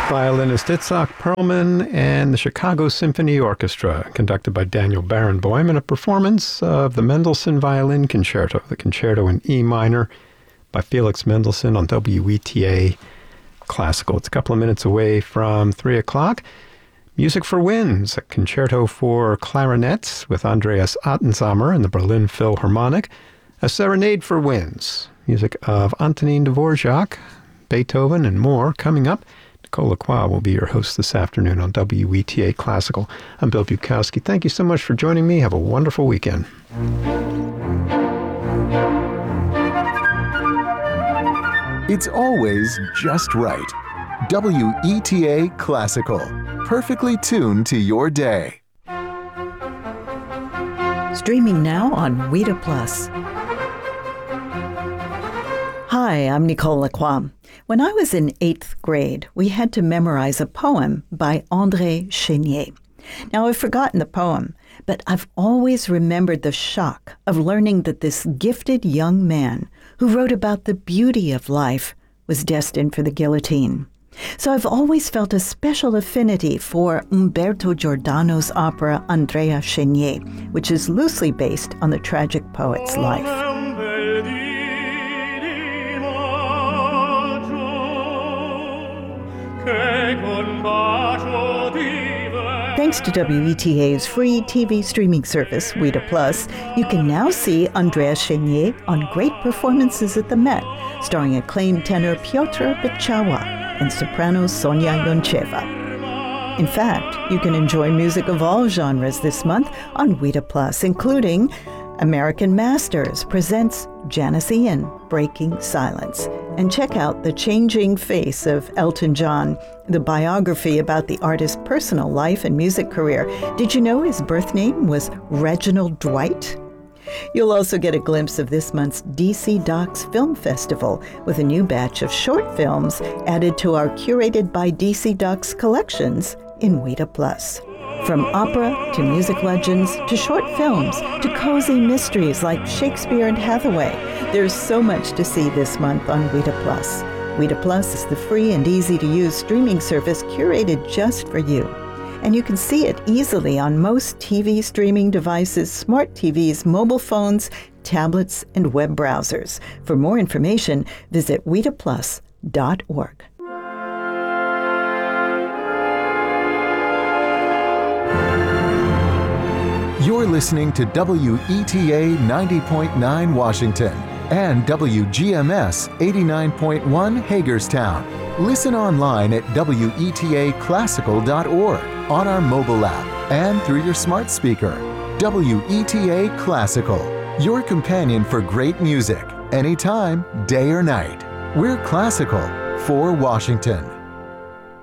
violinist Itzhak Perlman and the Chicago Symphony Orchestra, conducted by Daniel Barenboim, in a performance of the Mendelssohn Violin Concerto, the concerto in E minor by Felix Mendelssohn on WETA Classical. It's a couple of minutes away from 3 o'clock. Music for Winds, a concerto for clarinets with Andreas Attenzamer and the Berlin Philharmonic. A Serenade for Winds, music of Antonin Dvorak, Beethoven, and more coming up. Nicole Lacroix will be your host this afternoon on WETA Classical. I'm Bill Bukowski. Thank you so much for joining me. Have a wonderful weekend. It's always just right. WETA Classical, perfectly tuned to your day. Streaming now on WETA Plus. Hi, I'm Nicole Lacroix. When I was in 8th grade, we had to memorize a poem by André Chénier. Now, I've forgotten the poem, but I've always remembered the shock of learning that this gifted young man who wrote about the beauty of life was destined for the guillotine. So I've always felt a special affinity for Umberto Giordano's opera Andrea Chénier, which is loosely based on the tragic poet's life. Thanks to WETA's free TV streaming service, WETA Plus, you can now see Andrea Chénier on great performances at the Met, starring acclaimed tenor Piotr Beczała and soprano Sonia Yoncheva. In fact, you can enjoy music of all genres this month on WETA Plus, including American Masters presents Janis Ian, Breaking Silence. And check out The Changing Face of Elton John, the biography about the artist's personal life and music career. Did you know his birth name was Reginald Dwight? You'll also get a glimpse of this month's DC Docs Film Festival with a new batch of short films added to our Curated by DC Docs collections in WETA Plus. From opera to music legends to short films to cozy mysteries like Shakespeare and Hathaway, there's so much to see this month on WETA Plus. WETA Plus is the free and easy-to-use streaming service curated just for you. And you can see it easily on most TV streaming devices, smart TVs, mobile phones, tablets, and web browsers. For more information, visit WETAplus.org. You're listening to WETA 90.9 Washington and WGMS 89.1 Hagerstown. Listen online at WETAclassical.org, on our mobile app, and through your smart speaker. WETA Classical, your companion for great music, anytime, day or night. We're classical for Washington.